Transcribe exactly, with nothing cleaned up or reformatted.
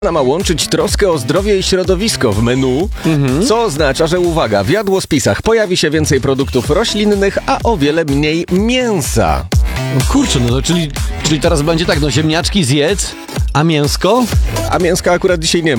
Ma łączyć troskę o zdrowie i środowisko w menu, mhm. co oznacza, że uwaga, w jadłospisach pojawi się więcej produktów roślinnych, a o wiele mniej mięsa. O kurczę, no to czyli, czyli teraz będzie tak, no ziemniaczki zjedz, a mięsko? A mięska akurat dzisiaj nie ma.